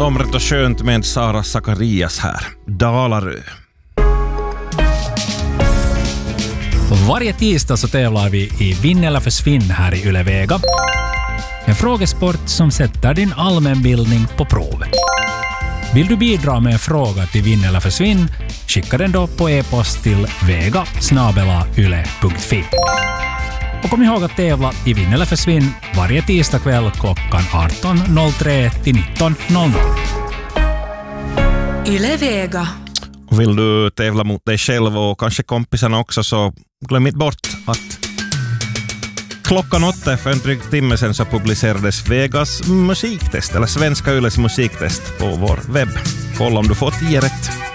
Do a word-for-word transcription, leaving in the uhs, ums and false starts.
Somrigt och skönt med Sara Zacharias här. Dalarö. Varje tisdag så tävlar vi i Vinn eller försvinn här i Yle Vega. En frågesport som sätter din allmänbildning på prov. Vill du bidra med en fråga till Vinn eller försvinn? Skicka den då på e-post till vega snabel-a yle punkt fi. Och kom ihåg att tävla i Vinn eller försvinn varje tisdag kväll klockan arton noll tre till nitton noll noll. Yle Vega. Vill du tävla mot dig själv och kanske kompisarna också, så glöm inte bort att klockan åtta för en dryg timme sedan så publicerades Vegas musiktest, eller Svenska Yles musiktest på vår webb. Kolla om du får tio rätt.